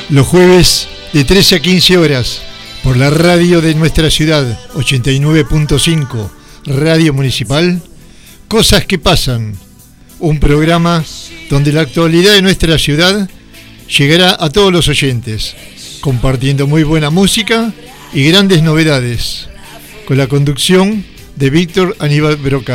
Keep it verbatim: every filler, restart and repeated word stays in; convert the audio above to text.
Los jueves de trece a quince horas por la radio de nuestra ciudad, ochenta y nueve punto cinco, Radio Municipal, Cosas que Pasan, un programa donde la actualidad de nuestra ciudad llegará a todos los oyentes, compartiendo muy buena música y grandes novedades, con la conducción de Víctor Aníbal Broca.